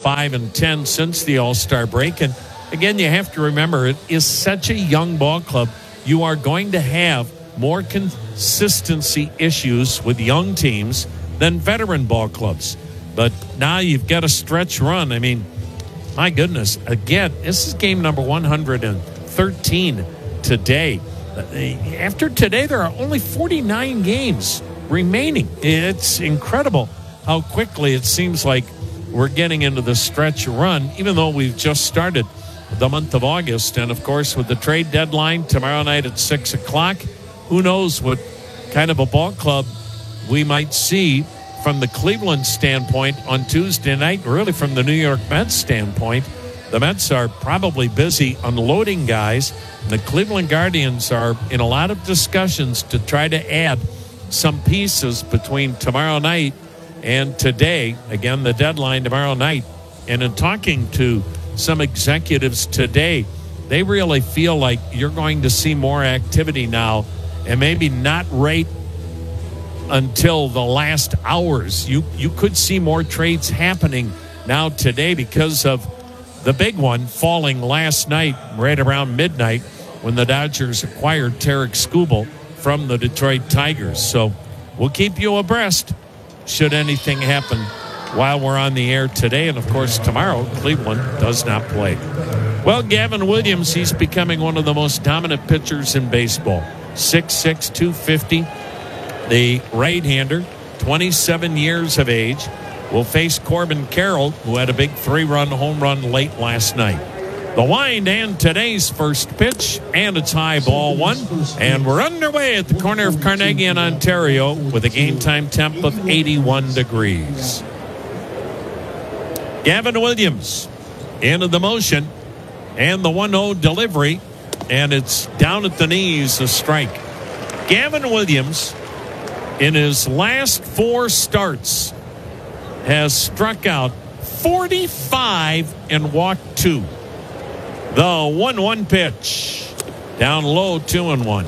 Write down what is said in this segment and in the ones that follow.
5-10 since the All-Star break. And again, you have to remember, it is such a young ball club. You are going to have more consistency issues with young teams than veteran ball clubs. But now you've got a stretch run. I mean, my goodness. Again, this is game number 113 today. After today, there are only 49 games remaining. It's incredible how quickly it seems like we're getting into the stretch run, even though we've just started the month of August. And, of course, with the trade deadline tomorrow night at 6 o'clock, who knows what kind of a ball club we might see from the Cleveland standpoint on Tuesday night, really from the New York Mets standpoint. The Mets are probably busy unloading guys. The Cleveland Guardians are in a lot of discussions to try to add some pieces between tomorrow night and today. Again, the deadline tomorrow night. And in talking to some executives today, they really feel like you're going to see more activity now, and maybe not right until the last hours. You could see more trades happening now today because of the big one falling last night right around midnight when the Dodgers acquired Tarek Skubal from the Detroit Tigers. So we'll keep you abreast should anything happen while we're on the air today. And, of course, tomorrow Cleveland does not play. Well, Gavin Williams, he's becoming one of the most dominant pitchers in baseball. 6'6", 250. The right-hander, 27 years of age, will face Corbin Carroll, who had a big 3-run home run late last night. The wind and today's first pitch, and it's high, ball one. And we're underway at the corner of Carnegie and Ontario with a game time temp of 81 degrees. Gavin Williams into the motion, and the 1-0 delivery, and it's down at the knees, a strike. Gavin Williams, in his last 4 starts, has struck out 45 and walked 2. The 1-1 pitch. Down low, 2-1.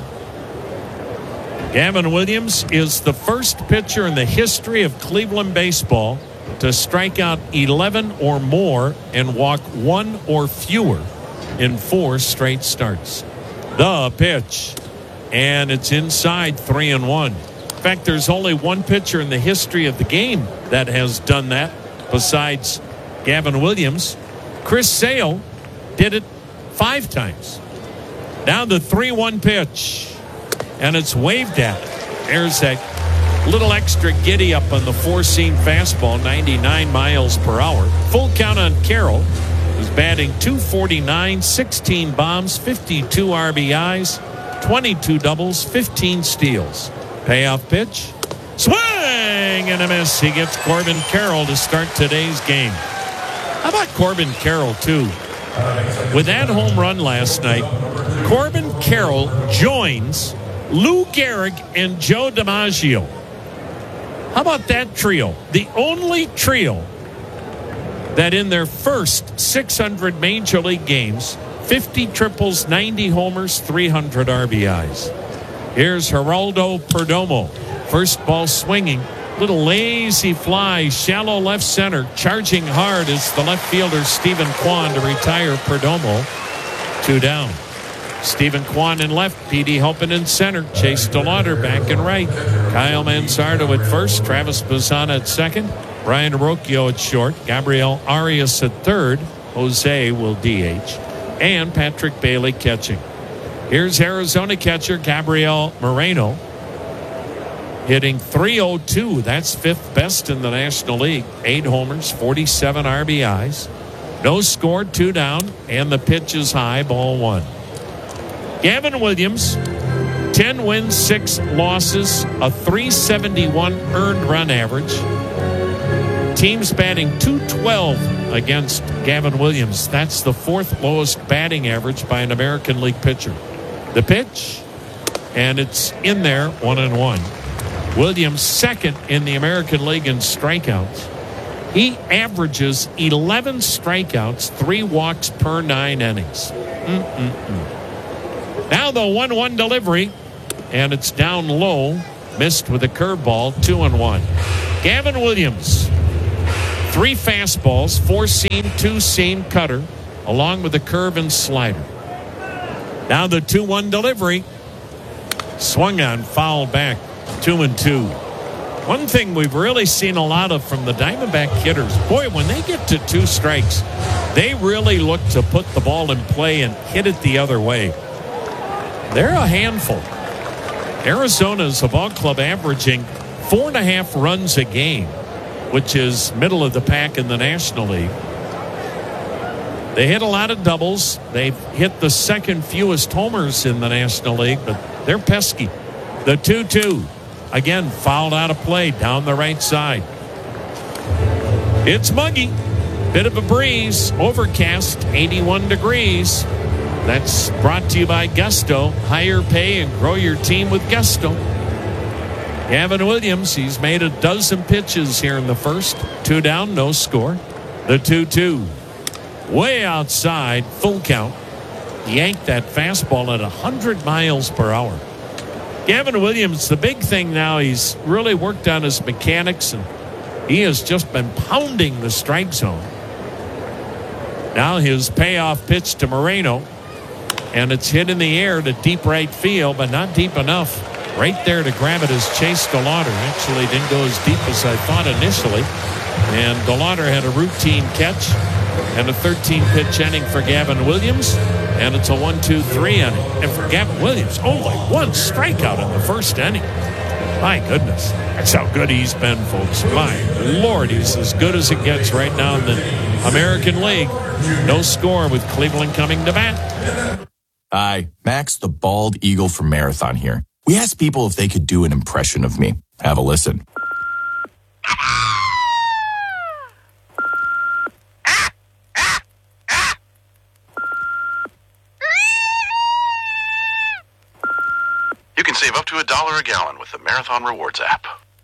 Gavin Williams is the first pitcher in the history of Cleveland baseball to strike out 11 or more and walk 1 or fewer in 4 straight starts. The pitch. And it's inside, 3-1. In fact, there's only one pitcher in the history of the game that has done that besides Gavin Williams. Chris Sale did it 5 times. Now the 3-1 pitch, and it's waved at. There's that little extra giddy up on the 4-seam fastball, 99 miles per hour. Full count on Carroll, who's batting .249, 16 bombs, 52 RBIs, 22 doubles, 15 steals. Payoff pitch. Swing and a miss. He gets Corbin Carroll to start today's game. How about Corbin Carroll, too? With that home run last night, Corbin Carroll joins Lou Gehrig and Joe DiMaggio. How about that trio? The only trio that in their first 600 Major League games, 50 triples, 90 homers, 300 RBIs. Here's Geraldo Perdomo. First ball swinging. Little lazy fly, shallow left center. Charging hard is the left fielder Stephen Kwan to retire Perdomo. 2 down. Stephen Kwan in left. P.D. Halpin in center. Chase DeLauder back and right. Kyle Manzardo at first. Travis Bazzana at second. Brian Rocchio at short. Gabriel Arias at third. Jose will DH. And Patrick Bailey catching. Here's Arizona catcher Gabriel Moreno, hitting .302. That's 5th best in the National League. 8 homers, 47 RBIs. No score, 2 down, and the pitch is high, ball 1. Gavin Williams, 10 wins, 6 losses, a .371 earned run average. Teams batting .212 against Gavin Williams. That's the 4th lowest batting average by an American League pitcher. The pitch, and it's in there, 1-1. Williams second in the American League in strikeouts. He averages 11 strikeouts, 3 walks per 9 innings. Now the 1-1 delivery, and it's down low, missed with a curveball, 2-1. Gavin Williams, 3 fastballs, 4-seam, 2-seam cutter, along with the curve and slider. Now the 2-1 delivery. Swung on, fouled back, 2-2. One thing we've really seen a lot of from the Diamondback hitters, boy, when they get to 2 strikes, they really look to put the ball in play and hit it the other way. They're a handful. Arizona's a ball club averaging 4.5 runs a game, which is middle of the pack in the National League. They hit a lot of doubles. They've hit the second fewest homers in the National League, but they're pesky. The 2-2. Again, fouled out of play down the right side. It's muggy. Bit of a breeze. Overcast, 81 degrees. That's brought to you by Gusto. Higher pay and grow your team with Gusto. Gavin Williams, he's made a dozen pitches here in the first. 2 down, no score. The 2-2. Way outside, full count. Yanked that fastball at 100 miles per hour. Gavin Williams, the big thing now, he's really worked on his mechanics, and he has just been pounding the strike zone. Now his payoff pitch to Moreno, and it's hit in the air to deep right field, but not deep enough. Right there to grab it is Chase DeLauder. Actually didn't go as deep as I thought initially. And DeLauder had a routine catch and a 13-pitch inning for Gavin Williams. And it's a 1-2-3 inning. And for Gavin Williams, only 1 strikeout in the first inning. My goodness. That's how good he's been, folks. My Lord, he's as good as it gets right now in the American League. No score with Cleveland coming to bat. Hi, Max the Bald Eagle from Marathon here. We asked people if they could do an impression of me. Have a listen. You can save up to $1 a gallon with the Marathon Rewards app.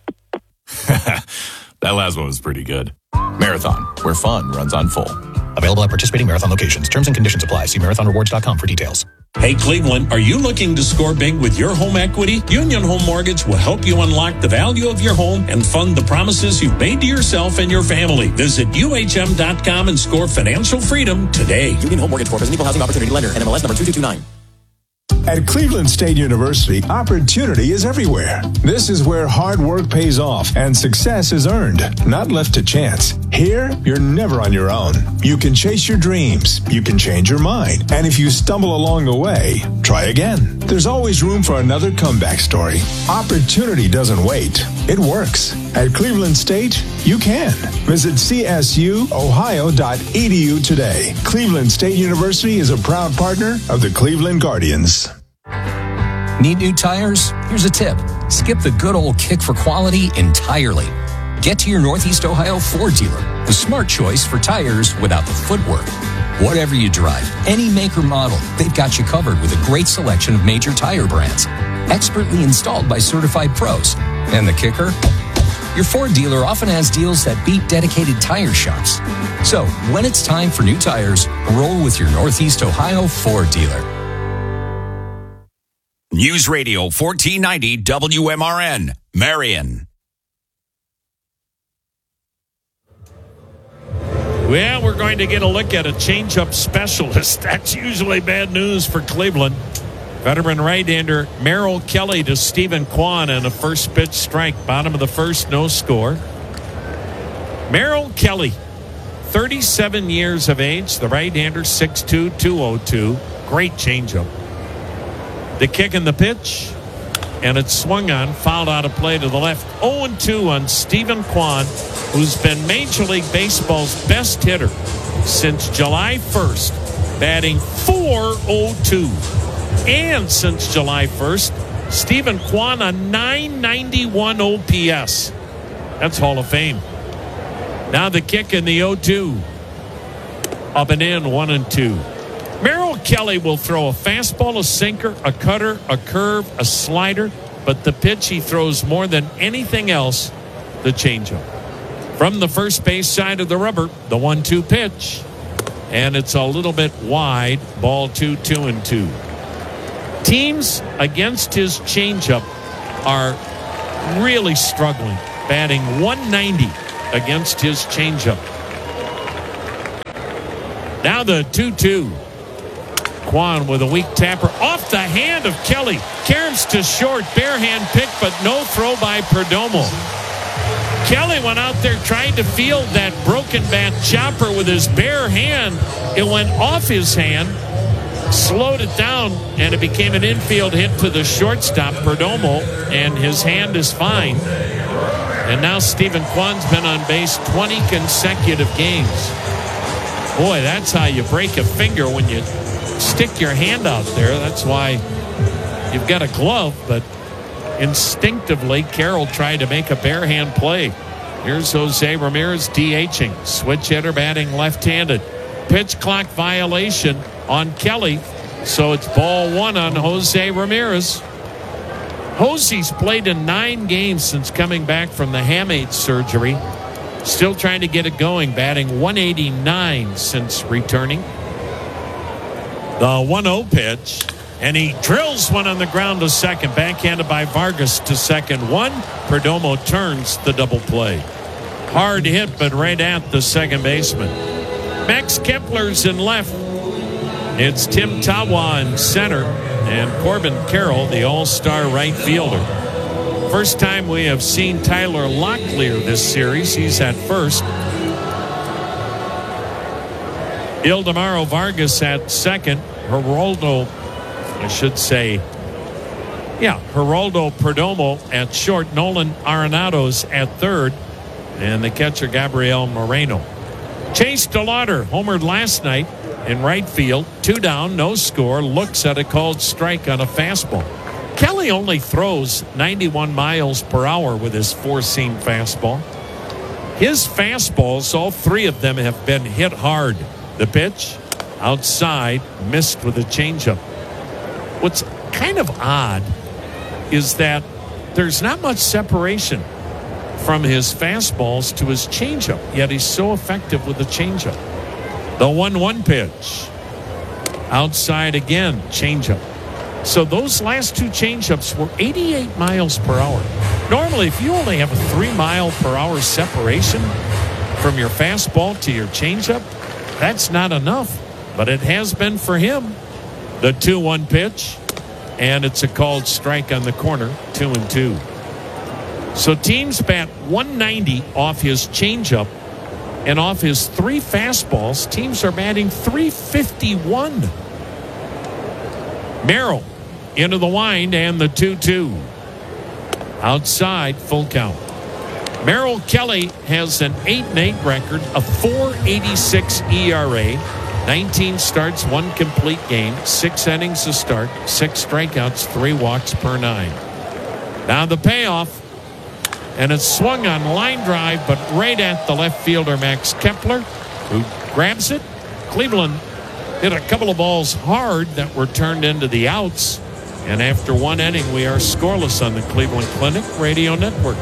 That last one was pretty good. Marathon, where fun runs on full. Available at participating Marathon locations. Terms and conditions apply. See marathonrewards.com for details. Hey, Cleveland, are you looking to score big with your home equity? Union Home Mortgage will help you unlock the value of your home and fund the promises you've made to yourself and your family. Visit UHM.com and score financial freedom today. Union Home Mortgage Corp is an equal housing opportunity lender. NMLS number 2229. At Cleveland State University, opportunity is everywhere. This is where hard work pays off and success is earned, not left to chance. Here, you're never on your own. You can chase your dreams. You can change your mind. And if you stumble along the way, try again. There's always room for another comeback story. Opportunity doesn't wait. It works. At Cleveland State, you can. Visit csuohio.edu today. Cleveland State University is a proud partner of the Cleveland Guardians. Need new tires? Here's a tip. Skip the good old kick for quality entirely. Get to your Northeast Ohio Ford dealer, the smart choice for tires without the footwork. Whatever you drive, any make or model, they've got you covered with a great selection of major tire brands. Expertly installed by certified pros. And the kicker? Your Ford dealer often has deals that beat dedicated tire shops. So, when it's time for new tires, roll with your Northeast Ohio Ford dealer. News Radio 1490 WMRN, Marion. Well, we're going to get a look at a changeup specialist. That's usually bad news for Cleveland. Veteran right-hander Merrill Kelly to Stephen Kwan and a first pitch strike. Bottom of the first, no score. Merrill Kelly, 37 years of age. The right-hander, 6'2", 202. Great changeup. The kick and the pitch, and it's swung on, fouled out of play to the left. 0-2 on Stephen Kwan, who's been Major League Baseball's best hitter since July 1st, batting .402. And since July 1st, Stephen Kwan a .991 OPS. That's Hall of Fame. Now the kick and the 0-2. Up and in, 1-2. Merrill Kelly will throw a fastball, a sinker, a cutter, a curve, a slider, but the pitch he throws more than anything else, the changeup. From the first base side of the rubber, the 1-2 pitch, and it's a little bit wide, ball 2-2. Teams against his changeup are really struggling, batting .190 against his changeup. Now the 2-2. Kwan with a weak tapper off the hand of Kelly. Caroms to short, bare hand pick, but no throw by Perdomo. Kelly went out there trying to field that broken bat chopper with his bare hand. It went off his hand, slowed it down, and it became an infield hit to the shortstop, Perdomo, and his hand is fine. And now Stephen Kwan's been on base 20 consecutive games. Boy, that's how you break a finger, when you stick your hand out there. That's why you've got a glove, but instinctively Carroll tried to make a bare hand play. Here's Jose Ramirez DHing. Switch hitter batting left-handed. Pitch clock violation on Kelly, so it's ball one on Jose Ramirez. Jose's played in 9 games since coming back from the hamate surgery. Still trying to get it going, batting 189 since returning. The 1-0 pitch, and he drills one on the ground to second, backhanded by Vargas to second. One, Perdomo turns the double play. Hard hit, but right at the second baseman. Max Kepler's in left. It's Tim Tawa in center, and Corbin Carroll, the all-star right fielder. First time we have seen Tyler Locklear this series. He's at first. Ildemaro Vargas at second. Geraldo Perdomo at short. Nolan Arenado's at third. And the catcher, Gabriel Moreno. Chase DeLauder homered last night in right field. 2 down, no score. Looks at a called strike on a fastball. Kelly only throws 91 miles per hour with his 4-seam fastball. His fastballs, all 3 of them have been hit hard. The pitch, outside, missed with a changeup. What's kind of odd is that there's not much separation from his fastballs to his changeup, yet he's so effective with the changeup. The 1-1 pitch, outside again, changeup. So those last 2 changeups were 88 miles per hour. Normally, if you only have a 3-mile-per-hour separation from your fastball to your changeup, that's not enough. But it has been for him. The 2-1 pitch, and it's a called strike on the corner, 2-2. So teams bat 190 off his changeup, and off his 3 fastballs, teams are batting 351. Merrill into the wind, and the 2-2. Outside, full count. Merrill Kelly has an 8-8 record, a 4.86 ERA, 19 starts, 1 complete game, 6 innings to start, 6 strikeouts, 3 walks per 9. Now the payoff, and it's swung on line drive, but right at the left fielder, Max Kepler, who grabs it. Cleveland hit a couple of balls hard that were turned into the outs. And after 1 inning, we are scoreless on the Cleveland Clinic Radio Network.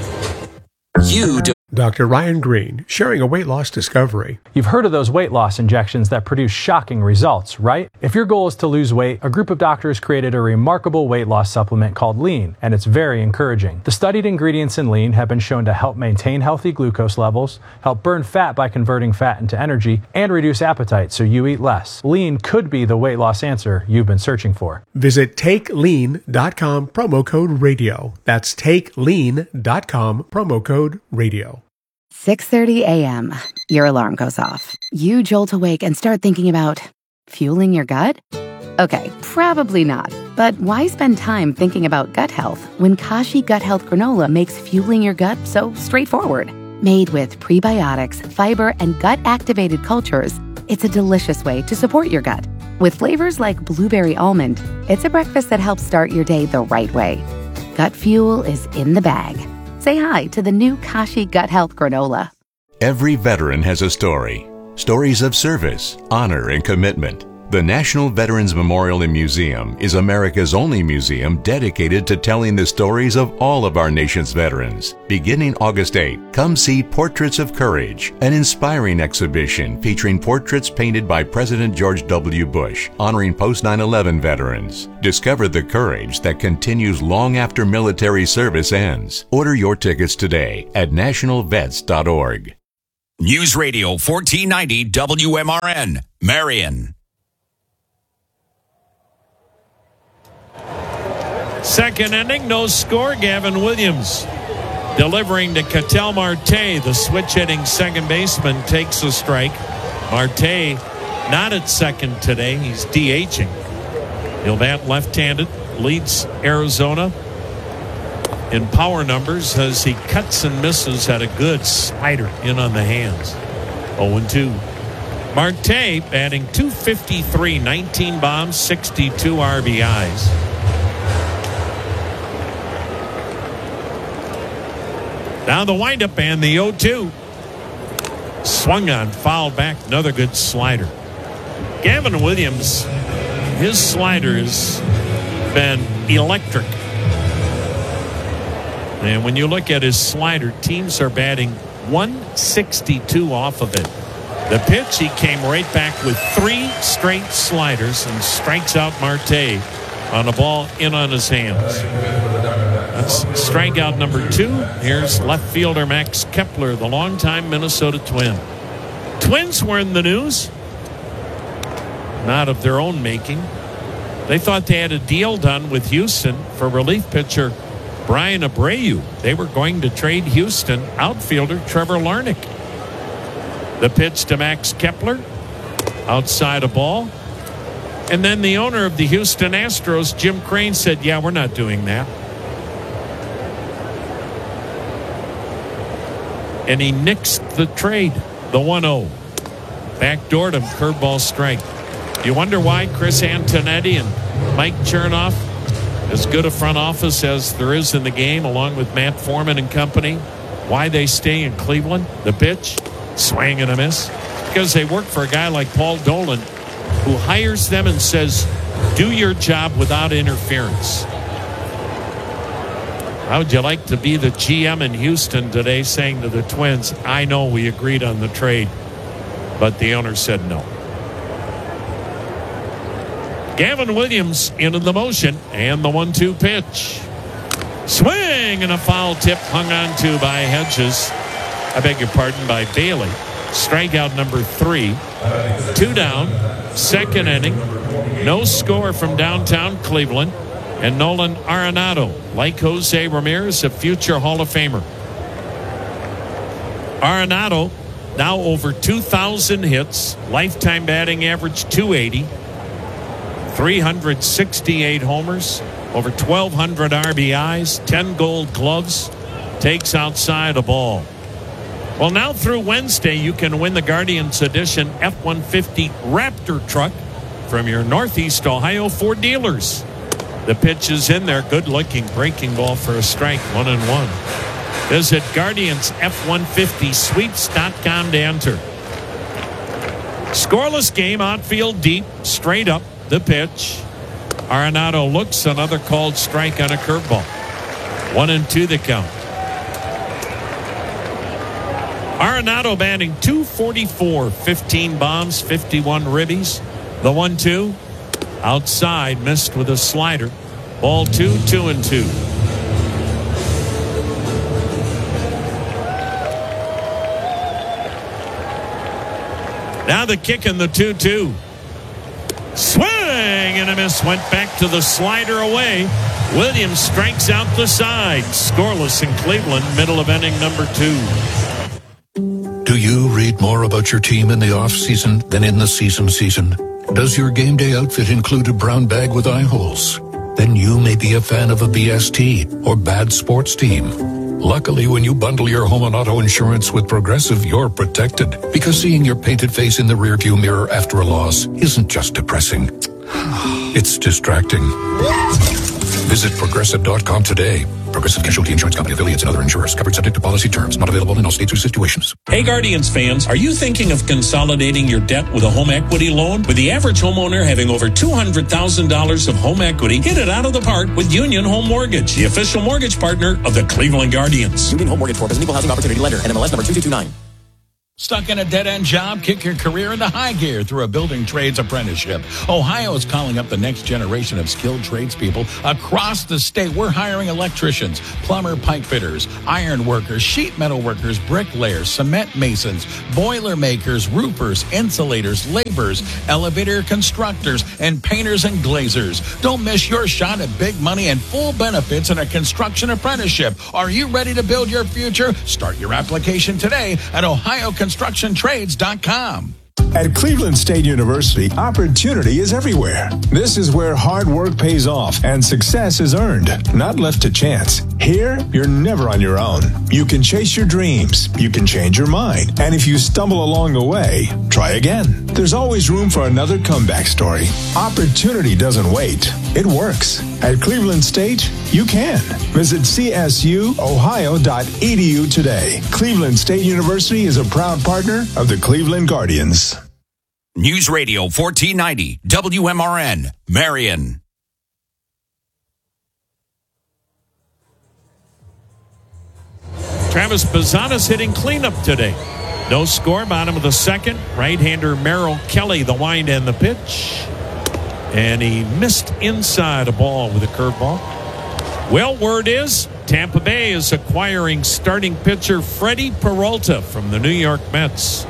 Dr. Ryan Green, sharing a weight loss discovery. You've heard of those weight loss injections that produce shocking results, right? If your goal is to lose weight, a group of doctors created a remarkable weight loss supplement called Lean, and it's very encouraging. The studied ingredients in Lean have been shown to help maintain healthy glucose levels, help burn fat by converting fat into energy, and reduce appetite so you eat less. Lean could be the weight loss answer you've been searching for. Visit TakeLean.com, promo code radio. That's TakeLean.com, promo code radio. 6:30 a.m. Your alarm goes off. You jolt awake and start thinking about fueling your gut? Okay, probably not. But why spend time thinking about gut health when Kashi Gut Health Granola makes fueling your gut so straightforward? Made with prebiotics, fiber, and gut-activated cultures, it's a delicious way to support your gut. With flavors like blueberry almond, it's a breakfast that helps start your day the right way. Gut fuel is in the bag. Say hi to the new Kashi Gut Health Granola. Every veteran has a story. Stories of service, honor, and commitment. The National Veterans Memorial and Museum is America's only museum dedicated to telling the stories of all of our nation's veterans. Beginning August 8, come see Portraits of Courage, an inspiring exhibition featuring portraits painted by President George W. Bush, honoring post-9/11 veterans. Discover the courage that continues long after military service ends. Order your tickets today at nationalvets.org. News Radio 1490 WMRN, Marion. Second inning, no score. Gavin Williams delivering to Ketel Marte. The switch-hitting second baseman takes a strike. Marte not at second today. He's DHing. He'll bat left-handed. Leads Arizona in power numbers as he cuts and misses at a good slider in on the hands. 0-2. Marte batting .253, 19 bombs, 62 RBIs. Now the windup and the 0-2. Swung on, fouled back, another good slider. Gavin Williams, his slider has been electric. And when you look at his slider, teams are batting 162 off of it. The pitch, he came right back with 3 straight sliders and strikes out Marte on a ball in on his hands. That's strikeout number 2. Here's left fielder Max Kepler, the longtime Minnesota Twin. Twins were in the news. Not of their own making. They thought they had a deal done with Houston for relief pitcher Brian Abreu. They were going to trade Houston outfielder Trevor Larnach. The pitch to Max Kepler, outside a ball. And then the owner of the Houston Astros, Jim Crane, said, yeah, we're not doing that. And he nixed the trade, the 1-0. Backdoored him, curveball strike. You wonder why Chris Antonetti and Mike Chernoff, as good a front office as there is in the game, along with Matt Foreman and company, why they stay in Cleveland? The pitch, swing and a miss. Because they work for a guy like Paul Dolan, who hires them and says, do your job without interference. How would you like to be the GM in Houston today saying to the Twins, I know we agreed on the trade, but the owner said no. Gavin Williams into the motion and the 1-2 pitch. Swing and a foul tip hung on to by Hedges. I beg your pardon, by Bailey. Strikeout number 3. 2 down. Second inning. No score from downtown Cleveland. And Nolan Arenado, like Jose Ramirez, a future Hall of Famer. Arenado now over 2,000 hits. Lifetime batting average 280. 368 homers. Over 1,200 RBIs. 10 gold gloves. Takes outside a ball. Well, now through Wednesday, you can win the Guardians Edition F-150 Raptor truck from your Northeast Ohio Ford dealers. The pitch is in there. Good-looking breaking ball for a strike. 1-1. Visit GuardiansF150Sweeps.com to enter. Scoreless game, outfield deep, straight up. The pitch. Arenado looks, another called strike on a curveball. 1-2 the count. Arenado batting .244, 15 bombs, 51 ribbies. The 1-2. Outside, missed with a slider. Ball 2, 2-2. Now the kick in the 2-2. Swing and a miss. Went back to the slider away. Williams strikes out the side. Scoreless in Cleveland, middle of inning number 2. Do you read more about your team in the off-season than in the season? Does your game day outfit include a brown bag with eye holes? Then you may be a fan of a BST or bad sports team. Luckily, when you bundle your home and auto insurance with Progressive, you're protected. Because seeing your painted face in the rearview mirror after a loss isn't just depressing. It's distracting. Visit Progressive.com today. Progressive Casualty Insurance Company, affiliates, and other insurers. Covered subject to policy terms. Not available in all states or situations. Hey Guardians fans, are you thinking of consolidating your debt with a home equity loan? With the average homeowner having over $200,000 of home equity, hit it out of the park with Union Home Mortgage, the official mortgage partner of the Cleveland Guardians. Union Home Mortgage Corp is an equal housing opportunity lender. NMLS number 2229. Stuck in a dead-end job? Kick your career into high gear through a building trades apprenticeship. Ohio is calling up the next generation of skilled tradespeople across the state. We're hiring electricians, plumber, pipe fitters, iron workers, sheet metal workers, bricklayers, cement masons, boiler makers, roofers, insulators, laborers, elevator constructors, and painters and glazers. Don't miss your shot at big money and full benefits in a construction apprenticeship. Are you ready to build your future? Start your application today at OhioConstructionTrades.com. At Cleveland State University, opportunity is everywhere. This is where hard work pays off and success is earned, not left to chance. Here, you're never on your own. You can chase your dreams. You can change your mind. And if you stumble along the way, try again. There's always room for another comeback story. Opportunity doesn't wait. It works. At Cleveland State, you can. Visit csuohio.edu today. Cleveland State University is a proud partner of the Cleveland Guardians. News Radio 1490 WMRN, Marion. Travis Bazzana's hitting cleanup today. No score, bottom of the second. Right-hander Merrill Kelly, the wind and the pitch. And he missed inside a ball with a curveball. Well, word is Tampa Bay is acquiring starting pitcher Freddie Peralta from the New York Mets.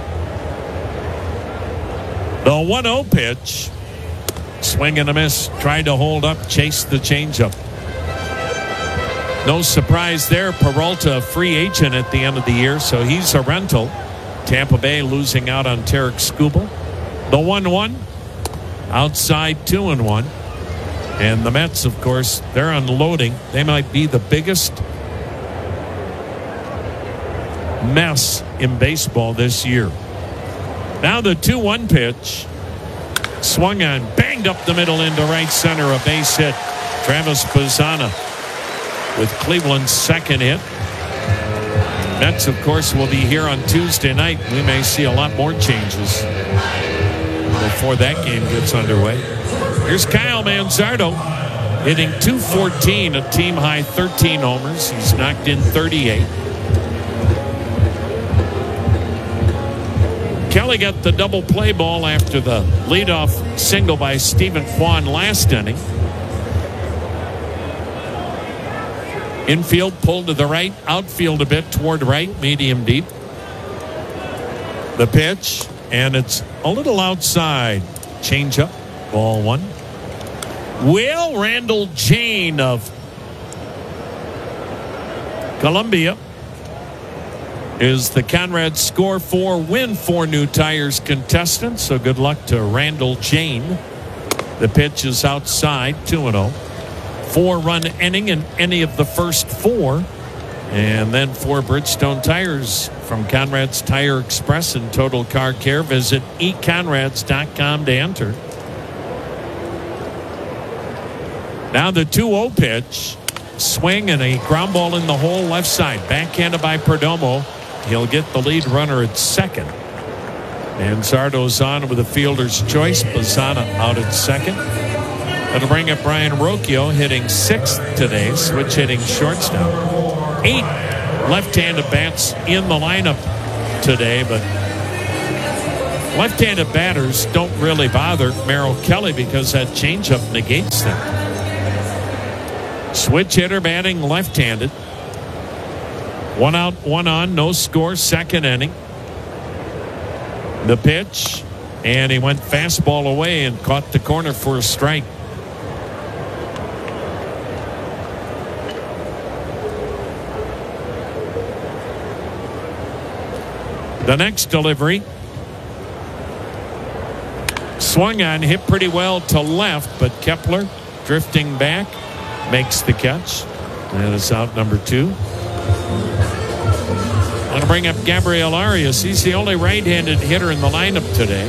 The 1-0 pitch. Swing and a miss. Tried to hold up, chased the changeup. No surprise there. Peralta, a free agent at the end of the year, so he's a rental. Tampa Bay losing out on Tarek Skubal. The 1-1. Outside 2-1. And the Mets, of course, they're unloading. They might be the biggest mess in baseball this year. Now the 2-1 pitch. Swung on, banged up the middle into right center, a base hit. Travis Bazzana with Cleveland's second hit. Mets, of course, will be here on Tuesday night. We may see a lot more changes before that game gets underway. Here's Kyle Manzardo hitting .214, a team-high 13 homers. He's knocked in 38. Kelly got the double play ball after the leadoff single by Stephen Kwan last inning. Infield pulled to the right, outfield a bit toward right, medium deep. The pitch, and it's a little outside. Change up, ball one. Will Randall Jane of Columbia is the Conrad Score 4 Win 4 New Tires contestant. So good luck to Randall Jane. The pitch is outside, 2-0. 4-run inning in any of the first four. And then for Bridgestone Tires from Conrad's Tire Express and Total Car Care. Visit econrads.com to enter. Now the 2-0 pitch. Swing and a ground ball in the hole left side. Backhanded by Perdomo. He'll get the lead runner at second. Manzardo's on with a fielder's choice. Bazzana out at second. That'll bring up Brian Rocchio hitting sixth today. Switch hitting shortstop. 8 left-handed bats in the lineup today, but left-handed batters don't really bother Merrill Kelly because that changeup negates them. Switch hitter batting left-handed. 1 out, 1 on, no score, second inning. The pitch, and he went fastball away and caught the corner for a strike. The next delivery. Swung on, hit pretty well to left, but Kepler drifting back makes the catch. And it's out number 2. I'm going to bring up Gabriel Arias. He's the only right-handed hitter in the lineup today.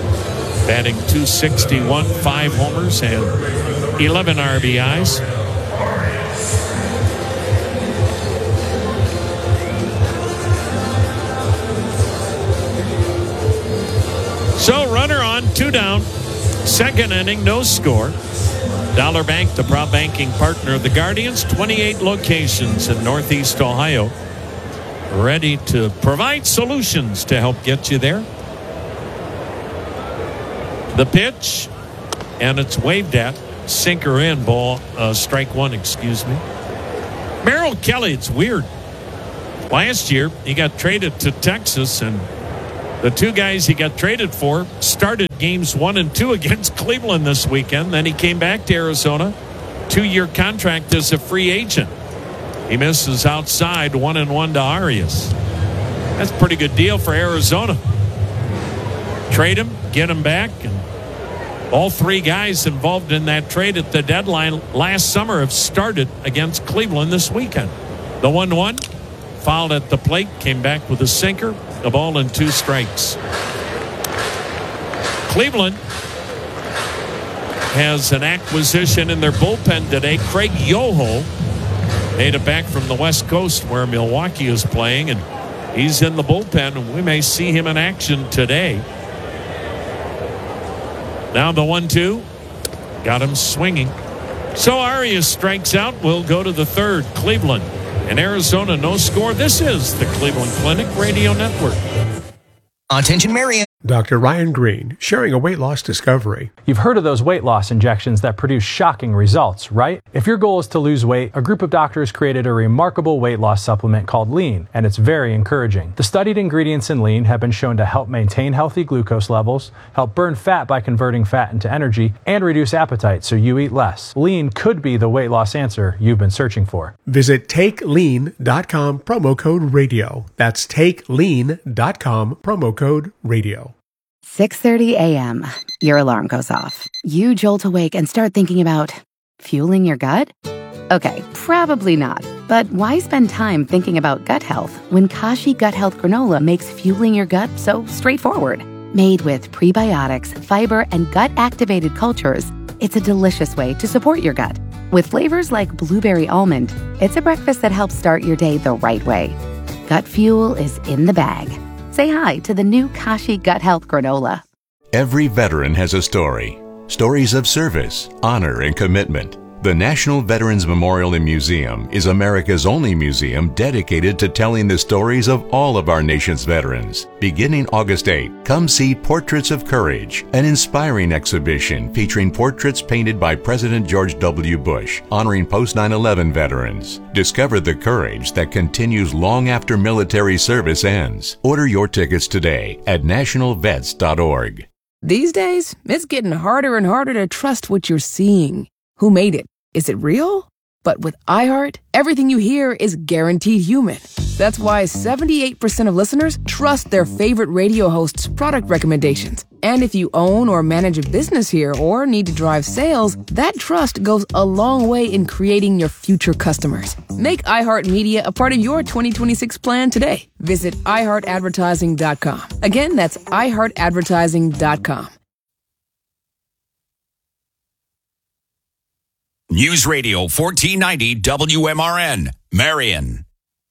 Batting .261, 5 homers and 11 RBIs. So runner on, 2 down. Second inning, no score. Dollar Bank, the proud banking partner of the Guardians, 28 locations in Northeast Ohio, ready to provide solutions to help get you there. The pitch, and it's waved at. Sinker in, ball, strike one, excuse me. Merrill Kelly, it's weird. Last year, he got traded to Texas, and the two guys he got traded for started games 1 and 2 against Cleveland this weekend. Then he came back to Arizona, 2-year contract as a free agent. He misses outside, 1-1 to Arias. That's a pretty good deal for Arizona. Trade him, get him back, and all 3 guys involved in that trade at the deadline last summer have started against Cleveland this weekend. The 1-1, fouled at the plate, came back with a sinker, a ball and 2 strikes. Cleveland has an acquisition in their bullpen today. Craig Yoho made it back from the West Coast where Milwaukee is playing, and he's in the bullpen, and we may see him in action today. Now the 1-2. Got him swinging. So Arias strikes out. We'll go to the third. Cleveland and Arizona, no score. This is the Cleveland Clinic Radio Network. Attention, Marion. Dr. Ryan Green, sharing a weight loss discovery. You've heard of those weight loss injections that produce shocking results, right? If your goal is to lose weight, a group of doctors created a remarkable weight loss supplement called Lean, and it's very encouraging. The studied ingredients in Lean have been shown to help maintain healthy glucose levels, help burn fat by converting fat into energy, and reduce appetite so you eat less. Lean could be the weight loss answer you've been searching for. Visit TakeLean.com, promo code radio. That's TakeLean.com, promo code radio. 6:30 a.m. Your alarm goes off. You jolt awake and start thinking about fueling your gut? Okay, probably not. But why spend time thinking about gut health when Kashi Gut Health Granola makes fueling your gut so straightforward? Made with prebiotics, fiber, and gut-activated cultures, it's a delicious way to support your gut. With flavors like blueberry almond, it's a breakfast that helps start your day the right way. Gut fuel is in the bag. Say hi to the new Kashi Gut Health Granola. Every veteran has a story. Stories of service, honor, and commitment. The National Veterans Memorial and Museum is America's only museum dedicated to telling the stories of all of our nation's veterans. Beginning August 8, come see Portraits of Courage, an inspiring exhibition featuring portraits painted by President George W. Bush, honoring post-9/11 veterans. Discover the courage that continues long after military service ends. Order your tickets today at nationalvets.org. These days, it's getting harder and harder to trust what you're seeing. Who made it? Is it real? But with iHeart, everything you hear is guaranteed human. That's why 78% of listeners trust their favorite radio host's product recommendations. And if you own or manage a business here or need to drive sales, that trust goes a long way in creating your future customers. Make iHeartMedia a part of your 2026 plan today. Visit iHeartAdvertising.com. Again, that's iHeartAdvertising.com. News Radio 1490 WMRN, Marion.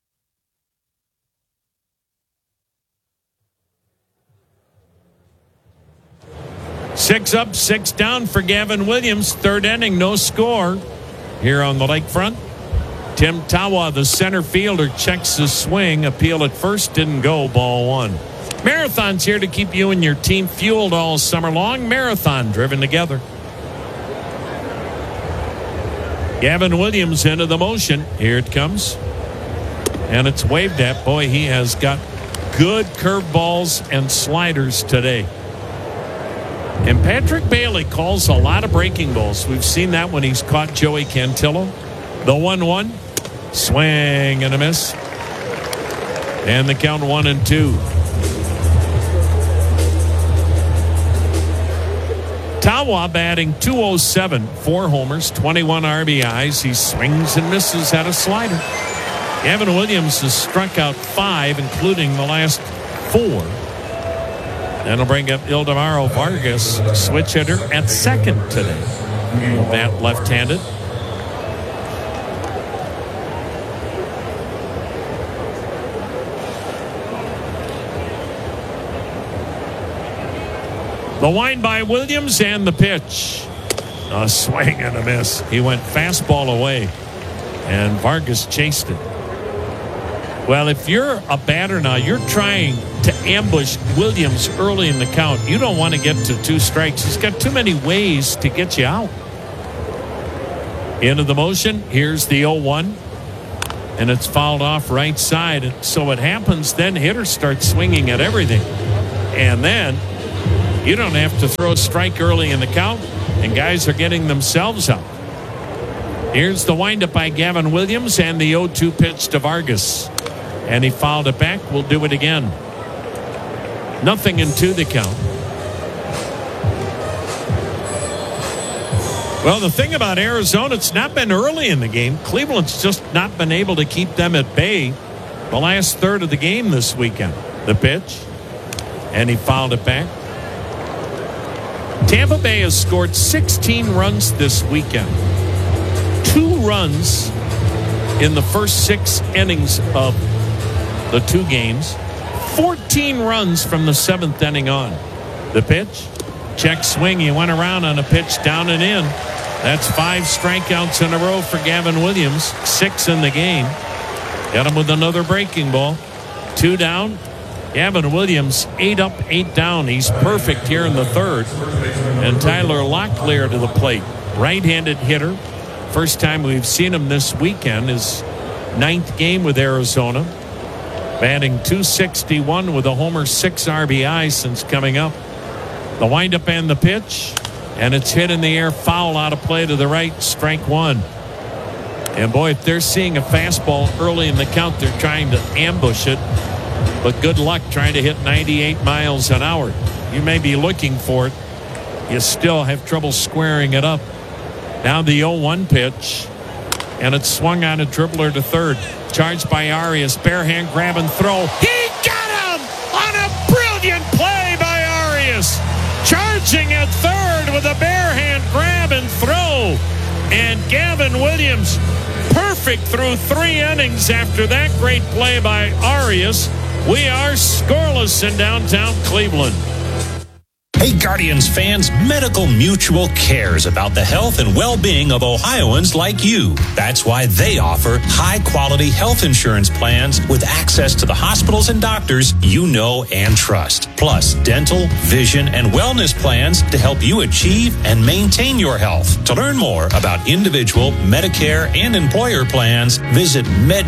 Six up, 6 down for Gavin Williams. Third inning, no score here on the lakefront. Tim Tawa, the center fielder, checks the swing. Appeal at first, didn't go, ball 1. Marathon's here to keep you and your team fueled all summer long. Marathon driven together. Gavin Williams into the motion. Here it comes. And it's waved at. Boy, he has got good curveballs and sliders today. And Patrick Bailey calls a lot of breaking balls. We've seen that when he's caught Joey Cantillo. The 1-1. Swing and a miss. And the count 1-2. Tawa batting .207, 4 homers, 21 RBIs. He swings and misses at a slider. Gavin Williams has struck out 5, including the last 4. That'll bring up Ildemaro Vargas, switch hitter at second today. That left-handed. The wind by Williams and the pitch. A swing and a miss. He went fastball away, and Vargas chased it. Well, if you're a batter now, you're trying to ambush Williams early in the count. You don't want to get to 2 strikes. He's got too many ways to get you out. Into the motion. Here's the 0-1. And it's fouled off right side. And so what happens then, hitters start swinging at everything. And then you don't have to throw a strike early in the count, and guys are getting themselves out. Here's the windup by Gavin Williams and the 0-2 pitch to Vargas. And he fouled it back. We'll do it again. 0-2 the count. Well, the thing about Arizona, it's not been early in the game. Cleveland's just not been able to keep them at bay the last third of the game this weekend. The pitch. And he fouled it back. Tampa Bay has scored 16 runs this weekend. 2 runs in the first 6 innings of the 2 games. 14 runs from the 7th inning on. The pitch. Check swing. He went around on a pitch down and in. That's 5 strikeouts in a row for Gavin Williams. 6 in the game. Got him with another breaking ball. 2 down. Gavin Williams 8 up, 8 down. He's perfect here in the 3rd. And Tyler Locklear to the plate. Right-handed hitter. First time we've seen him this weekend. His 9th game with Arizona. Batting .261 with a homer, 6 RBI since coming up. The windup and the pitch. And it's hit in the air, foul out of play to the right, strike 1. And boy, if they're seeing a fastball early in the count, they're trying to ambush it. But good luck trying to hit 98 miles an hour. You may be looking for it. You still have trouble squaring it up. Now the 0-1 pitch. And it's swung on a dribbler to third. Charged by Arias. Bare hand grab and throw. He got him on a brilliant play by Arias. Charging at third with a bare hand grab and throw. And Gavin Williams, perfect through 3 innings after that great play by Arias. We are scoreless in downtown Cleveland. Hey, Guardians fans, Medical Mutual cares about the health and well-being of Ohioans like you. That's why they offer high-quality health insurance plans with access to the hospitals and doctors you know and trust. Plus, dental, vision, and wellness plans to help you achieve and maintain your health. To learn more about individual, Medicare, and employer plans, visit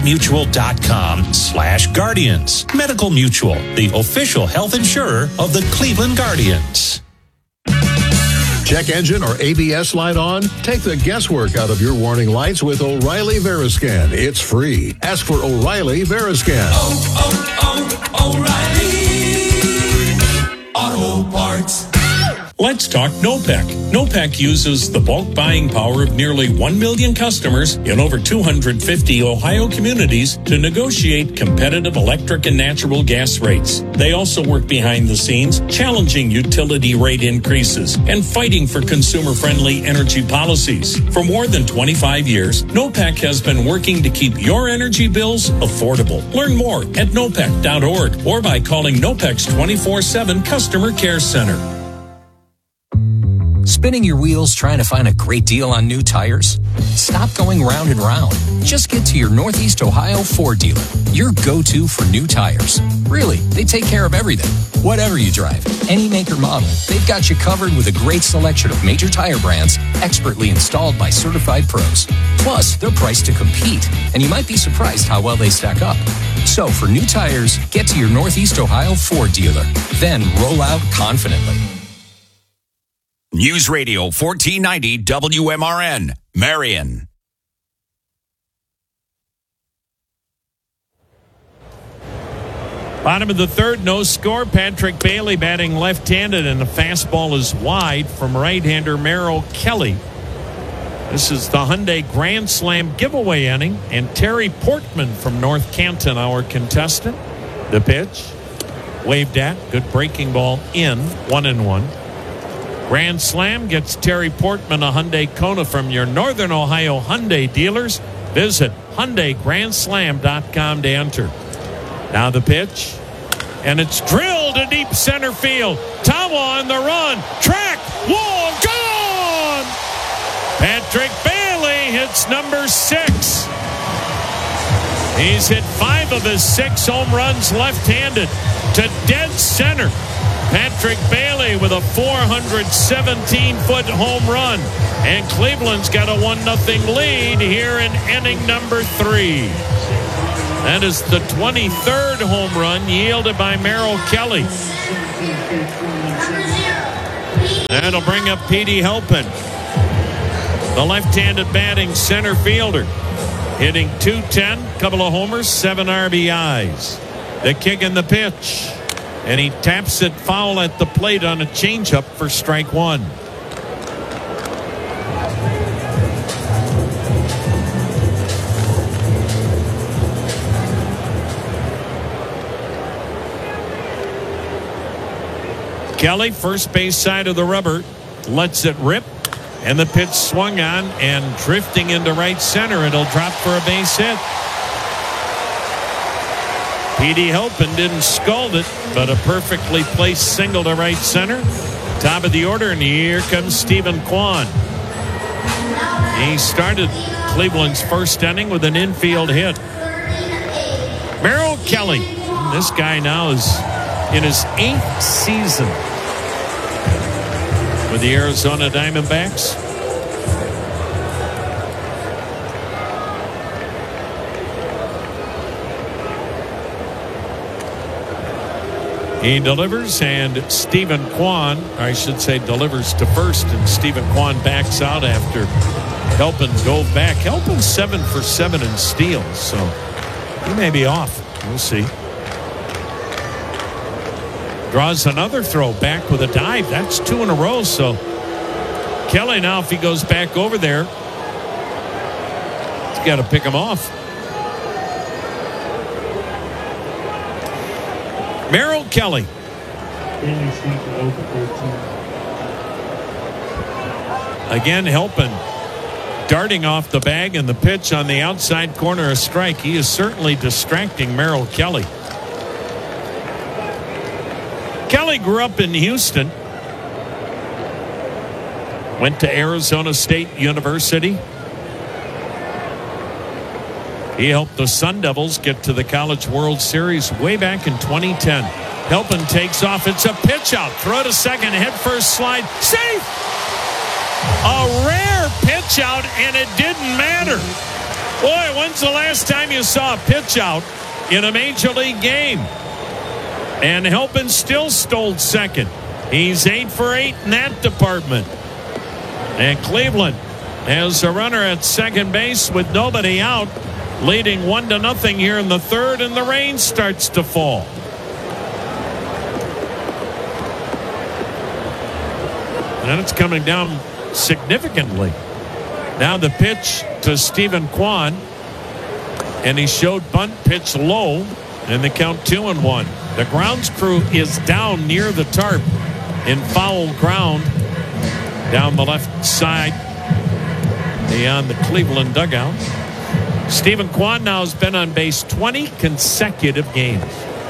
medmutual.com/Guardians. Medical Mutual, the official health insurer of the Cleveland Guardians. Check engine or ABS light on? Take the guesswork out of your warning lights with O'Reilly Veriscan. It's free. Ask for O'Reilly Veriscan. O'Reilly Auto Parts. Let's talk NOPEC. NOPEC uses the bulk buying power of nearly 1 million customers in over 250 Ohio communities to negotiate competitive electric and natural gas rates. They also work behind the scenes, challenging utility rate increases and fighting for consumer-friendly energy policies. For more than 25 years, NOPEC has been working to keep your energy bills affordable. Learn more at nopec.org or by calling NOPEC's 24/7 Customer Care Center. Spinning your wheels trying to find a great deal on new tires? Stop going round and round. Just get to your Northeast Ohio Ford dealer, your go-to for new tires. Really, they take care of everything. Whatever you drive, any make or model, they've got you covered with a great selection of major tire brands, expertly installed by certified pros. Plus, they're priced to compete, and you might be surprised how well they stack up. So for new tires, get to your Northeast Ohio Ford dealer. Then roll out confidently. News Radio 1490 WMRN, Marion. Bottom of the 3rd, no score. Patrick Bailey batting left-handed, and the fastball is wide from right-hander Merrill Kelly. This is the Hyundai Grand Slam giveaway inning, and Terry Portman from North Canton, our contestant. The pitch, waved at, good breaking ball in, 1-1. Grand Slam gets Terry Portman a Hyundai Kona from your Northern Ohio Hyundai dealers. Visit HyundaiGrandSlam.com to enter. Now the pitch. and it's drilled to deep center field. Tawa on the run. Track. Wall. Gone! Patrick Bailey hits number 6. He's hit 5 of his 6 home runs left-handed to dead center. Patrick Bailey with a 417-foot home run. And Cleveland's got a 1-0 lead here in inning number 3. That is the 23rd home run yielded by Merrill Kelly. That'll bring up Petey Helpin, the left-handed batting center fielder, hitting .210, couple of homers, 7 RBIs. The kick and the pitch, and he taps it foul at the plate on a changeup for strike 1. Kelly, first base side of the rubber, lets it rip, and the pitch swung on and drifting into right center. It'll drop for a base hit. Petey Helpin didn't scald it, but a perfectly placed single to right center. Top of the order, and here comes Stephen Kwan. He started Cleveland's first inning with an infield hit. Merrill Kelly, this guy now is in his 8th season with the Arizona Diamondbacks. He delivers, and Stephen Kwan, or I should say delivers to first, and Stephen Kwan backs out after Helpin dove back. Helpin's 7 for 7 in steals, so he may be off. We'll see. Draws another throw back with a dive. That's 2 in a row. So Kelly now, if he goes back over there, he's got to pick him off. Merrill Kelly. Again, Helpin darting off the bag, and the pitch on the outside corner, a strike. He is certainly distracting Merrill Kelly. Kelly grew up in Houston, went to Arizona State University. He helped the Sun Devils get to the College World Series way back in 2010. Helpin takes off. It's a pitch out. Throw to second. Head first slide. Safe! A rare pitch out, and it didn't matter. Boy, when's the last time you saw a pitch out in a Major League game? And Helpin still stole second. He's 8 for 8 in that department. And Cleveland has a runner at second base with nobody out, leading 1-0 here in the third, and the rain starts to fall. And it's coming down significantly. Now the pitch to Stephen Kwan, and he showed bunt pitch low, and the count 2-1. The grounds crew is down near the tarp in foul ground down the left side beyond the Cleveland dugout. Stephen Kwan now has been on base 20 consecutive games.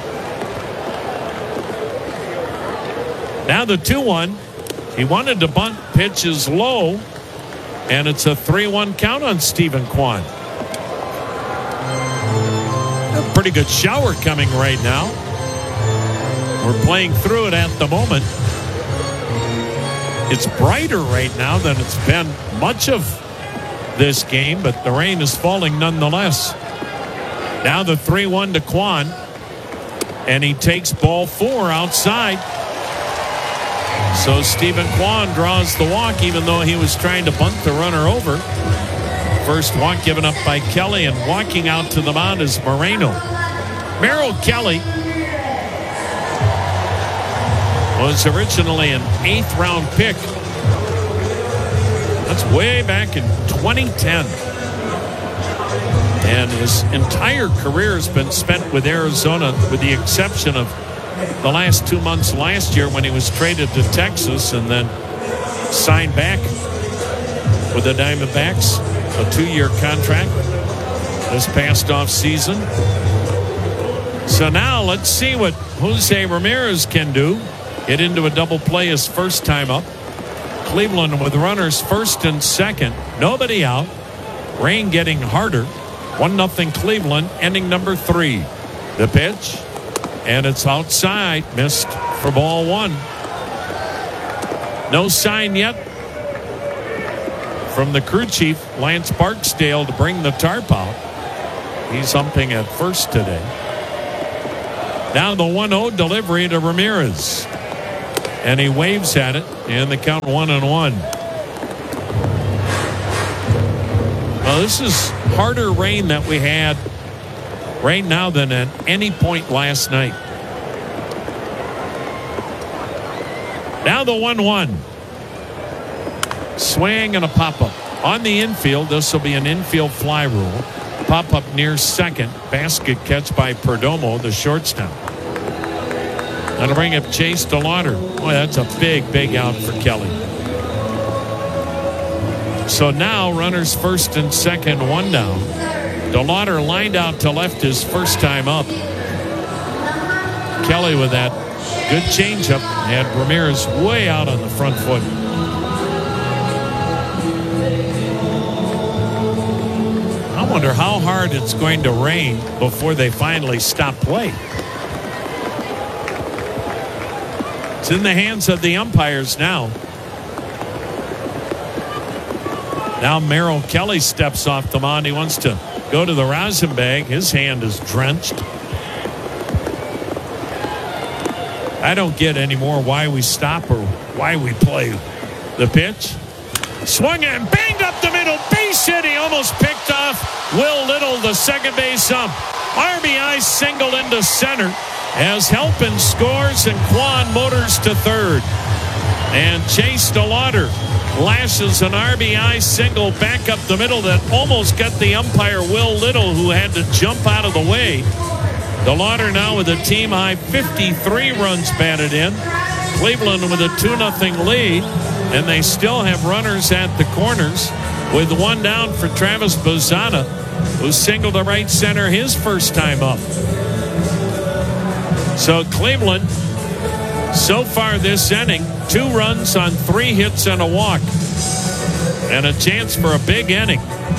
Now the 2-1. He wanted to bunt, pitch is low, and it's a 3-1 count on Stephen Kwan. A pretty good shower coming right now. We're playing through it at the moment. It's brighter right now than it's been much of this game, but the rain is falling nonetheless. Now the 3-1 to Kwan, and he takes ball 4 outside. So Stephen Kwan draws the walk, even though he was trying to bunt the runner over. First walk given up by Kelly, and walking out to the mound is Moreno. Merrill Kelly was originally an 8th round pick. That's way back in 2010. And his entire career has been spent with Arizona, with the exception of the last 2 months last year when he was traded to Texas and then signed back with the Diamondbacks, a 2-year contract this past off season. So now let's see what Jose Ramirez can do. Get into a double play his first time up. Cleveland with runners first and second. Nobody out. Rain getting harder. 1-0 Cleveland, ending number 3. The pitch. And it's outside. Missed for ball 1. No sign yet from the crew chief, Lance Barksdale, to bring the tarp out. He's humping at first today. Now the 1-0 delivery to Ramirez. And he waves at it, and the count 1-1. Well, this is harder rain that we had right now than at any point last night. Now the 1-1. Swing and a pop-up. On the infield, this will be an infield fly rule. Pop-up near second. Basket catch by Perdomo, the shortstop. That'll bring up Chase DeLauder. Boy, that's a big out for Kelly. So now runners first and second, 1 down. DeLauder lined out to left his first time up. Kelly with that good changeup had Ramirez way out on the front foot. I wonder how hard it's going to rain before they finally stop play. It's in the hands of the umpires now. Now Merrill Kelly steps off the mound. He wants to go to the rosin bag. His hand is drenched. I don't get anymore why we stop or why we play. The pitch. Swung and banged up the middle. Base hit. He almost picked off Will Little, the second base ump. RBI single into center as Halpin scores and Kwan motors to third. And Chase DeLauder lashes an RBI single back up the middle that almost got the umpire Will Little, who had to jump out of the way. DeLauder now with a team-high 53 runs batted in. Cleveland with a 2-0 lead, and they still have runners at the corners with 1 down for Travis Bazzana, who singled to right center his first time up. So Cleveland, so far this inning, 2 runs on 3 hits and a walk, and a chance for a big inning.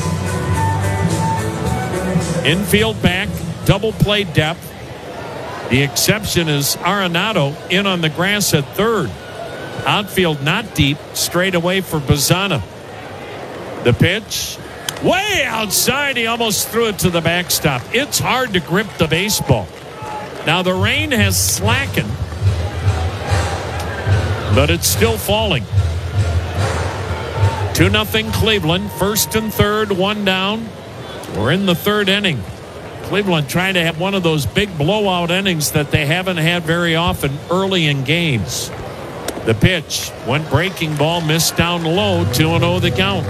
Infield back, double play depth. The exception is Arenado in on the grass at third. Outfield not deep, straight away for Bazzana. The pitch, way outside. He almost threw it to the backstop. It's hard to grip the baseball. Now the rain has slackened, but it's still falling. 2-0 Cleveland, first and third, 1 down. We're in the third inning. Cleveland trying to have one of those big blowout innings that they haven't had very often early in games. The pitch went breaking ball, missed down low, 2-0 the count.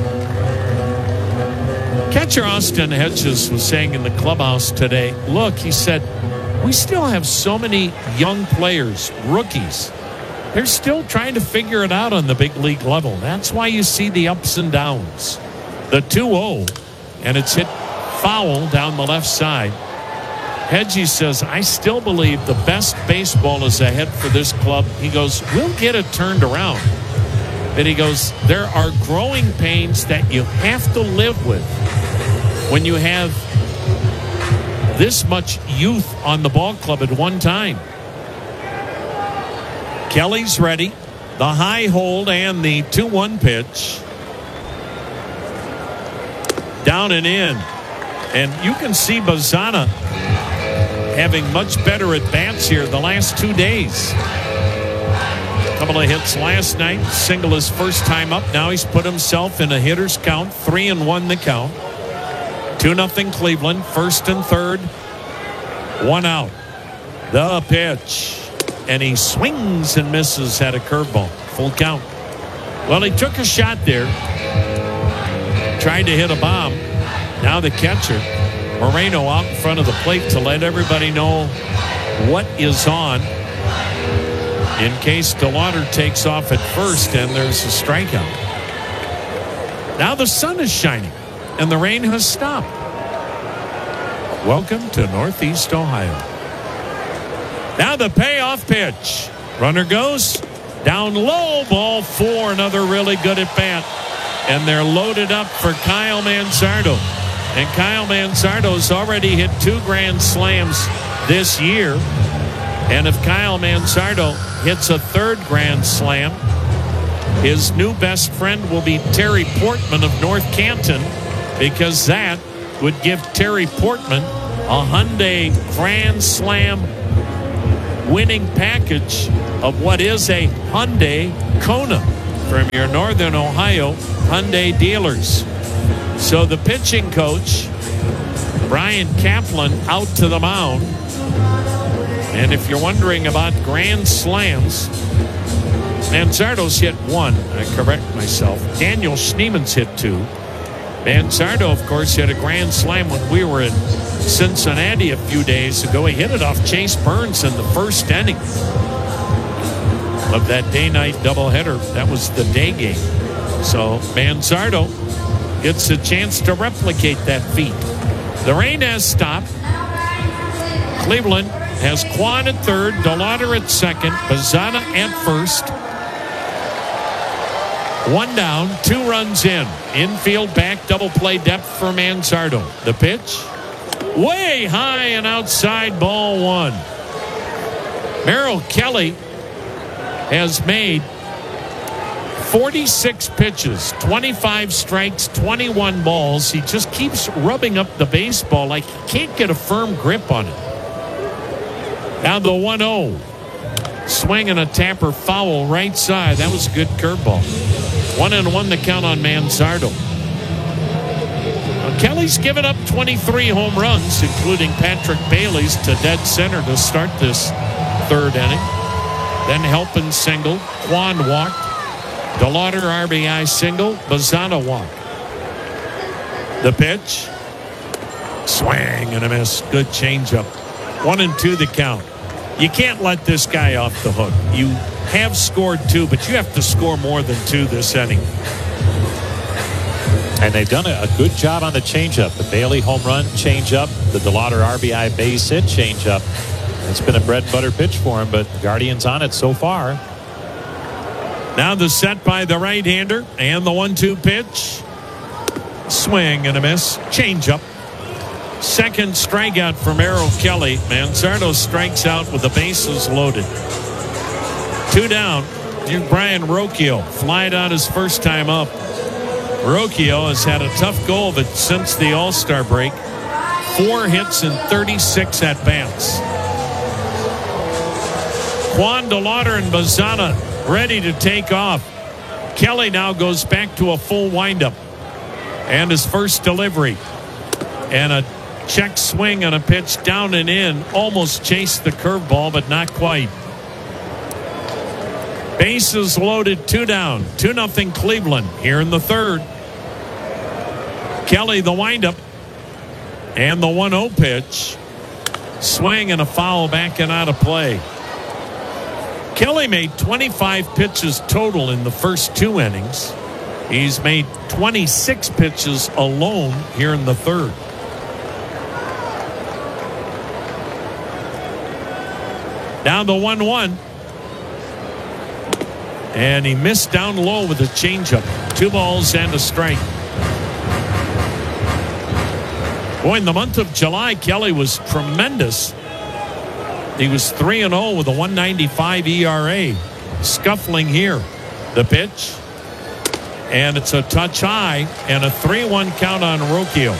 Catcher Austin Hedges was saying in the clubhouse today, look, he said, we still have so many young players, rookies. They're still trying to figure it out on the big league level. That's why you see the ups and downs. The 2-0, and it's hit foul down the left side. Hedges says, I still believe the best baseball is ahead for this club. He goes, we'll get it turned around. But he goes, there are growing pains that you have to live with when you have this much youth on the ball club at one time. Kelly's ready. The high hold and the 2-1 pitch. Down and in. And you can see Bazzana having much better at bats here the last 2 days. A couple of hits last night. Single his first time up. Now he's put himself in a hitter's count. 3-1 the count. 2-0 Cleveland. First and third. 1 out. The pitch. And he swings and misses at a curveball. Full count. Well, he took a shot there. Tried to hit a bomb. Now the catcher, Moreno, out in front of the plate to let everybody know what is on in case DeLauder takes off at first and there's a strikeout. Now the sun is shining and the rain has stopped. Welcome to Northeast Ohio. Now the payoff pitch. Runner goes down low, ball 4. Another really good at bat. And they're loaded up for Kyle Manzardo. And Kyle Manzardo's already hit 2 grand slams this year. And if Kyle Manzardo hits a 3rd grand slam, his new best friend will be Terry Portman of North Canton, because that would give Terry Portman a Hyundai Grand Slam winning package of what is a Hyundai Kona from your Northern Ohio Hyundai dealers. So the pitching coach, Brian Kaplan, out to the mound. And if you're wondering about grand slams, Manzardo's hit 1. I correct myself. Daniel Schneeman's hit 2. Manzardo, of course, hit a grand slam when we were in Cincinnati a few days ago. He hit it off Chase Burns in the first inning of that day-night doubleheader. That was the day game. So Manzardo gets a chance to replicate that feat. The rain has stopped. Cleveland has Quan at third, DeLauder at second, Bazzana at first. 1 down, 2 runs in. Infield back, double play depth for Manzardo. The pitch, way high and outside, ball 1. Merrill Kelly has made 46 pitches, 25 strikes, 21 balls. He just keeps rubbing up the baseball like he can't get a firm grip on it. Now the 1-0. Swing and a tapper foul right side. That was a good curveball. 1-1 the count on Manzardo. Now, Kelly's given up 23 home runs, including Patrick Bailey's to dead center to start this 3rd inning. Then Helpin single, Quan walked, DeLauder RBI single, Bazzana walk. The pitch, swing and a miss. Good changeup. 1-2 the count. You can't let this guy off the hook. You have scored 2, but you have to score more than 2 this inning. And they've done a good job on the changeup. The Bailey home run changeup, the DeLauder RBI base hit changeup. It's been a bread and butter pitch for him, but the Guardians on it so far. Now the set by the right-hander and the 1-2 pitch. Swing and a miss. Changeup. Second strikeout for Merrill Kelly. Manzardo strikes out with the bases loaded. 2 down. Here's Brian Rocchio. Flied out his first time up. Rocchio has had a tough go of it since the All-Star break. 4 hits and 36 at-bats. Quan, DeLauder, and Bazzana ready to take off. Kelly now goes back to a full windup. And his first delivery. And a check swing and a pitch down and in. Almost chased the curveball, but not quite. Bases loaded, 2 down. 2-0 Cleveland here in the 3rd. Kelly the windup. And the 1-0 pitch. Swing and a foul back and out of play. Kelly made 25 pitches total in the first 2 innings. He's made 26 pitches alone here in the 3rd. Now the 1-1. And he missed down low with a changeup. 2 balls and a strike. Boy, in the month of July, Kelly was tremendous. He was 3-0 with a 1.95 ERA. Scuffling here. The pitch. And it's a touch high. And a 3-1 count on Rocchio.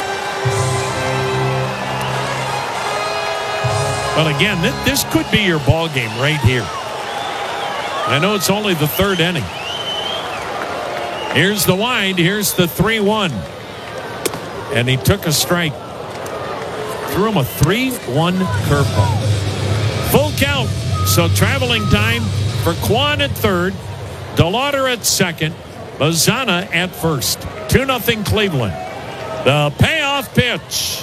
Well, again, this could be your ball game right here. I know it's only the 3rd inning. Here's the wind. Here's the 3-1. And he took a strike. Threw him a 3-1 curveball. Full count. So traveling time for Quan at 3rd, DeLauder at 2nd, Bazzana at 1st. 2-0 Cleveland. The payoff pitch.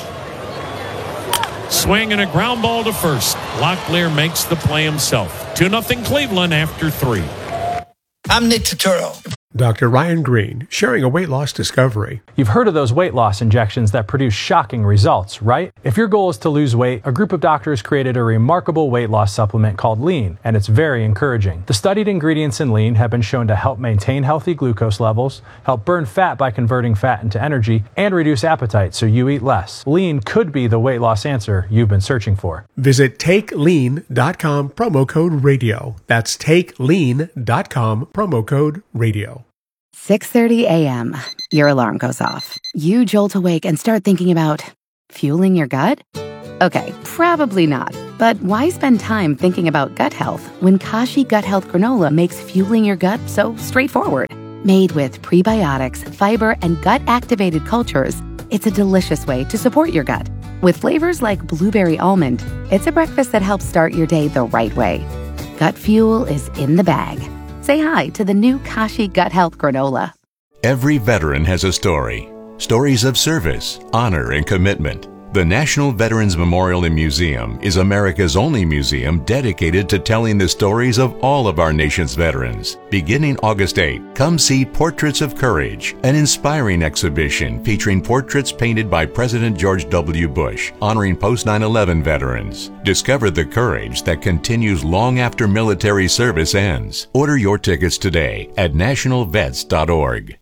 Swing and a ground ball to 1st. Locklear makes the play himself. 2-0 Cleveland after 3. I'm Nick Turturro. Dr. Ryan Green, sharing a weight loss discovery. You've heard of those weight loss injections that produce shocking results, right? If your goal is to lose weight, a group of doctors created a remarkable weight loss supplement called Lean, and it's very encouraging. The studied ingredients in Lean have been shown to help maintain healthy glucose levels, help burn fat by converting fat into energy, and reduce appetite so you eat less. Lean could be the weight loss answer you've been searching for. Visit TakeLean.com, promo code radio. That's TakeLean.com, promo code radio. 6:30 a.m. Your alarm goes off. You jolt awake and start thinking about fueling your gut? Okay, probably not. But why spend time thinking about gut health when Kashi Gut Health Granola makes fueling your gut so straightforward? Made with prebiotics, fiber, and gut-activated cultures, it's a delicious way to support your gut. With flavors like blueberry almond, it's a breakfast that helps start your day the right way. Gut fuel is in the bag. Say hi to the new Kashi Gut Health Granola. Every veteran has a story. Stories of service, honor, and commitment. The National Veterans Memorial and Museum is America's only museum dedicated to telling the stories of all of our nation's veterans. Beginning August 8, come see Portraits of Courage, an inspiring exhibition featuring portraits painted by President George W. Bush, honoring post-9/11 veterans. Discover the courage that continues long after military service ends. Order your tickets today at nationalvets.org.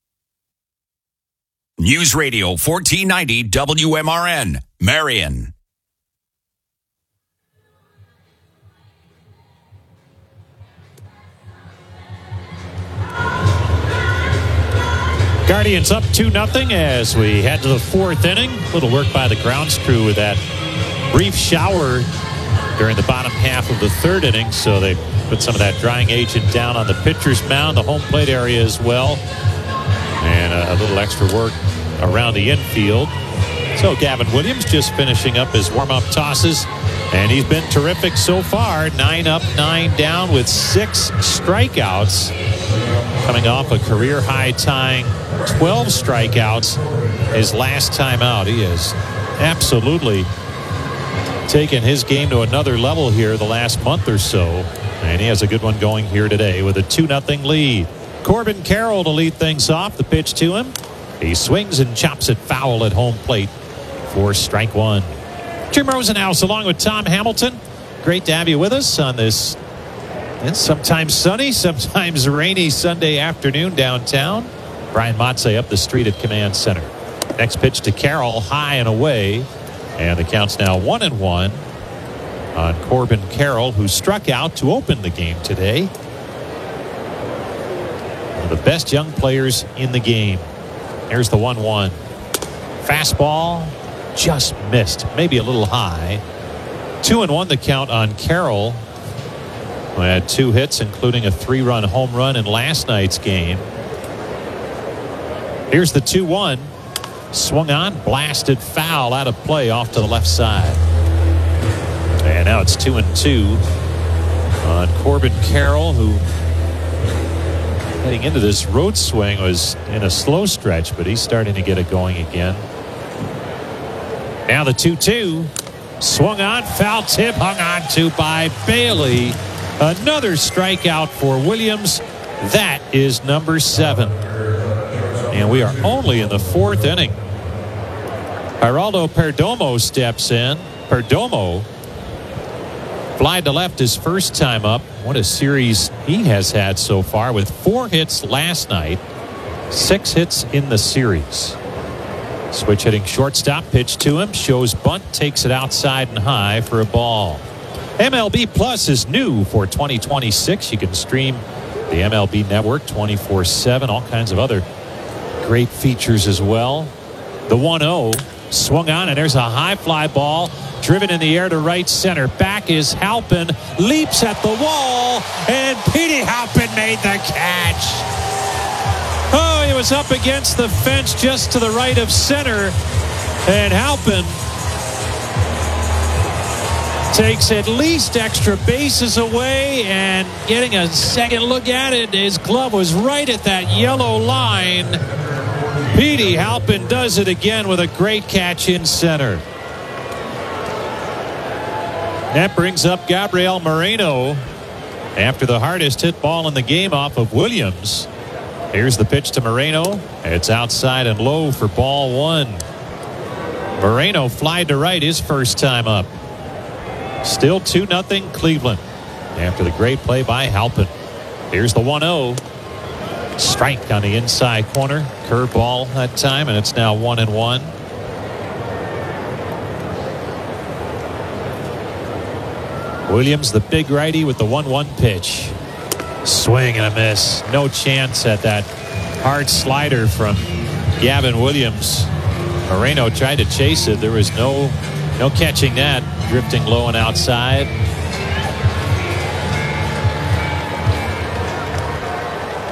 News Radio 1490 WMRN, Marion. Guardians up 2-0 as we head to the fourth inning. Little work by the grounds crew with that brief shower during the bottom half of the third inning. So they put some of that drying agent down on the pitcher's mound, the home plate area as well. And a little extra work around the infield. So Gavin Williams just finishing up his warm-up tosses. And he's been terrific so far. 9 up, 9 down with 6 strikeouts. Coming off a career-high tying 12 strikeouts his last time out. He has absolutely taken his game to another level here the last month or so. And he has a good one going here today with a 2-0 lead. Corbin Carroll to lead things off. The pitch to him. He swings and chops it foul at home plate for strike one. Jim Rosenhaus along with Tom Hamilton. Great to have you with us on this sometimes sunny, sometimes rainy Sunday afternoon downtown. Brian Motze up the street at Command Center. Next pitch to Carroll, high and away. And the count's now 1-1 on Corbin Carroll, who struck out to open the game today. One of the best young players in the game. Here's the 1-1. Fastball just missed, maybe a little high. 2-1 the count on Carroll, who had 2 hits, including a 3-run home run in last night's game. Here's the 2-1. Swung on, blasted foul out of play off to the left side. And now it's 2-2 on Corbin Carroll, who heading into this road swing was in a slow stretch, but he's starting to get it going again. Now the 2-2. Swung on, foul tip, hung on to by Bailey. Another strikeout for Williams. That is number 7. And we are only in the 4th inning. Geraldo Perdomo steps in. Perdomo fly to left his first time up. What a series he has had so far with 4 hits last night, 6 hits in the series. Switch hitting shortstop, pitch to him, shows bunt, takes it outside and high for a ball. MLB Plus is new for 2026. You can stream the MLB Network 24/7, all kinds of other great features as well. The 1-0 swung on, and there's a high fly ball driven in the air to right center. Back is Halpin, leaps at the wall, and Petey Halpin made the catch. Oh, he was up against the fence just to the right of center, and Halpin takes at least extra bases away, and getting a second look at it, his glove was right at that yellow line. Petey Halpin does it again with a great catch in center. That brings up Gabriel Moreno after the hardest hit ball in the game off of Williams. Here's the pitch to Moreno. It's outside and low for ball one. Moreno flied to right his first time up. Still 2-0 Cleveland after the great play by Halpin. Here's the 1-0. Strike on the inside corner. Curveball that time, and it's now 1-1. Williams, the big righty, with the 1-1 pitch. Swing and a miss. No chance at that hard slider from Gavin Williams. Moreno tried to chase it. There was no catching that. Drifting low and outside.